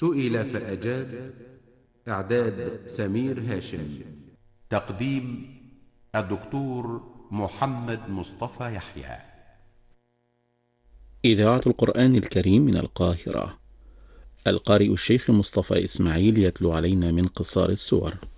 سئل فأجاب. إعداد سمير هاشم. تقديم الدكتور محمد مصطفى يحيى. إذاعة القرآن الكريم من القاهرة. القارئ الشيخ مصطفى إسماعيل يتلو علينا من قصار السور.